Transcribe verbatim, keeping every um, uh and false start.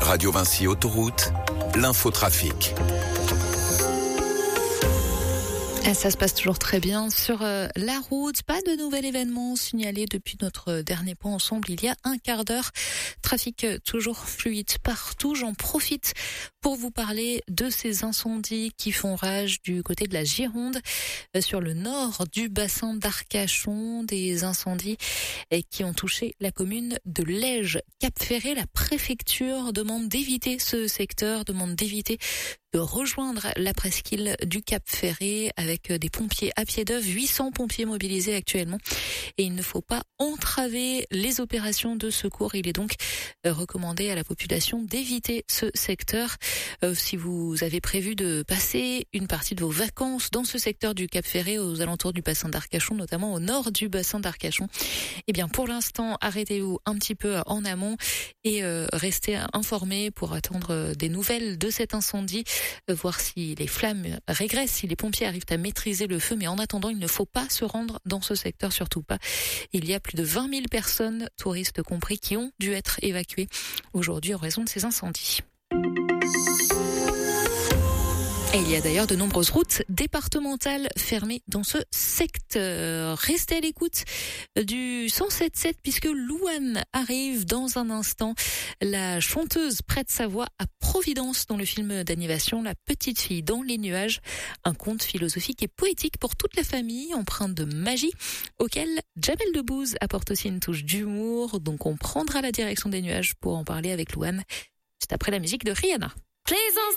Radio Vinci Autoroute, l'infotrafic. Ça se passe toujours très bien sur euh, la route. Pas de nouvel événement signalé depuis notre dernier point ensemble il y a un quart d'heure. Trafic toujours fluide partout. J'en profite pour vous parler de ces incendies qui font rage du côté de la Gironde, euh, sur le nord du bassin d'Arcachon. Des incendies euh, qui ont touché la commune de Lège-Cap-Ferré. La préfecture demande d'éviter ce secteur, demande d'éviter de rejoindre la presqu'île du Cap-Ferré avec des pompiers à pied d'œuvre, huit cents pompiers mobilisés actuellement. Et il ne faut pas entraver les opérations de secours. Il est donc recommandé à la population d'éviter ce secteur. Euh, si vous avez prévu de passer une partie de vos vacances dans ce secteur du Cap-Ferré, aux alentours du bassin d'Arcachon, notamment au nord du bassin d'Arcachon, eh bien pour l'instant, arrêtez-vous un petit peu en amont et euh, restez informés pour attendre des nouvelles de cet incendie. Voir si les flammes régressent, si les pompiers arrivent à maîtriser le feu. Mais en attendant, il ne faut pas se rendre dans ce secteur, surtout pas. Il y a plus de vingt mille personnes, touristes compris, qui ont dû être évacuées aujourd'hui en raison de ces incendies. Et il y a d'ailleurs de nombreuses routes départementales fermées dans ce secteur. Restez à l'écoute du cent sept sept puisque Louane arrive dans un instant. La chanteuse prête sa voix à Providence dans le film d'animation La Petite Fille dans les nuages. Un conte philosophique et poétique pour toute la famille, empreint de magie, auquel Jamel Debbouze apporte aussi une touche d'humour. Donc on prendra la direction des nuages pour en parler avec Louane. C'est après la musique de Rihanna.